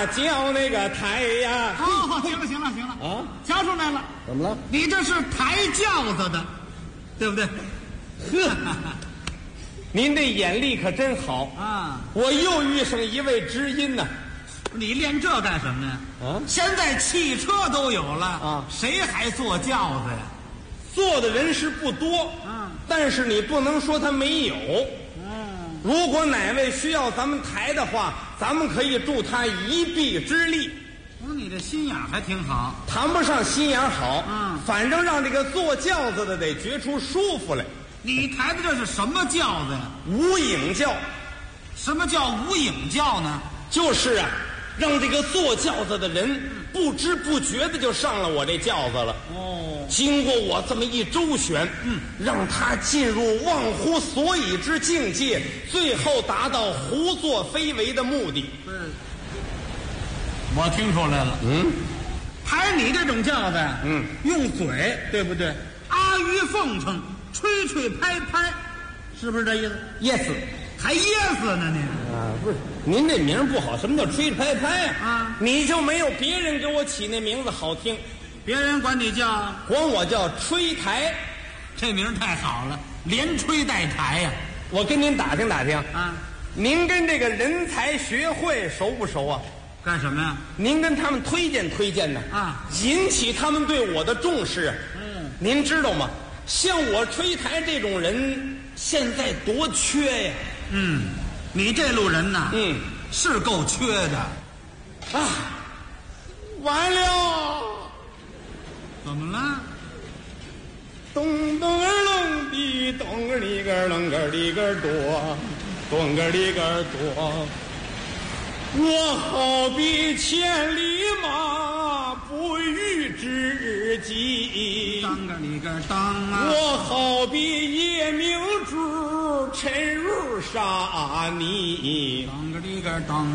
叫那个抬呀。 好，行了啊，瞧出来了， 怎么了？ 你这是抬轿子的，对不对？ 呵，您这眼力可真好啊！ 我又遇上一位知音呢。 你练这干什么呀？ 啊， 现在汽车都有了啊， 谁还坐轿子呀？ 坐的人是不多，但是你不能说他没有。如果哪位需要咱们抬的话，咱们可以助他一臂之力。 你这心眼还挺好， 谈不上心眼好，反正让这个坐轿子的得觉出舒服来。 你抬的这是什么轿子呀？ 无影轿。 什么叫无影轿呢？ 就是啊，让这个坐轿子的人不知不觉的就上了我这轿子了。经过我这么一周旋，让他进入忘乎所以之境界，最后达到胡作非为的目的。 我听出来了，抬你这种轿子，用嘴对不对？阿谀奉承，吹吹拍拍，是不是这意思 ？Yes， 还 yes 呢你？ 不是，您这名不好，什么叫吹吹拍拍啊？ 你就没有别人给我起那名字好听？ 别人管你叫， 管我叫吹抬， 这名太好了，连吹带抬呀。 我跟您打听打听啊， 您跟这个人才学会熟不熟啊？ 干什么呀？ 您跟他们推荐推荐呢？引起他们对我的重视。您知道吗？像我吹抬这种人，现在多缺呀。 你这路人呐，是够缺的。 完了。 怎么了？ 咚咚儿隆的，咚个里个楞个里个多，咚个里个多。我好比千里马，不遇知己。 当个里个当啊！ 我好比夜明珠，沉入沙泥。 当个里个当。